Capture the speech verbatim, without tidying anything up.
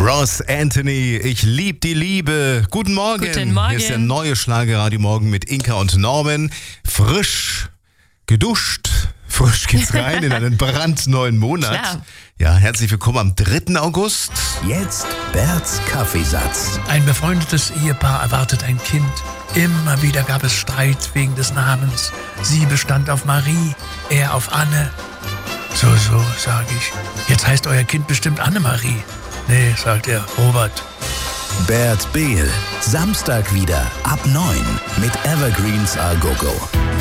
Ross Anthony, ich lieb die Liebe. Guten Morgen. Guten Morgen. Hier ist der neue Schlagerradio Morgen mit Inka und Norman. Frisch geduscht. Frisch geht's rein in einen brandneuen Monat. Klar. Ja, herzlich willkommen am dritten August. Jetzt Berts Kaffeesatz. Ein befreundetes Ehepaar erwartet ein Kind. Immer wieder gab es Streit wegen des Namens. Sie bestand auf Marie, er auf Anne. So, so, sag ich. Jetzt heißt euer Kind bestimmt Annemarie. Nee, sagt er, Robert. Bert Behl. Samstag wieder ab neun mit Evergreens A Go Go.